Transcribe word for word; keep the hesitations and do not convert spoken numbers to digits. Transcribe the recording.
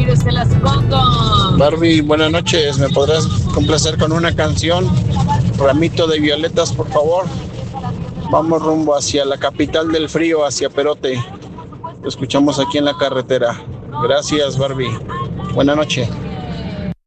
se las pongo. Barbie, buenas noches. ¿Me podrás complacer con una canción? Ramito de violetas, por favor. Vamos rumbo hacia la capital del frío, hacia Perote. Lo escuchamos aquí en la carretera. Gracias, Barbie. Buenas noches.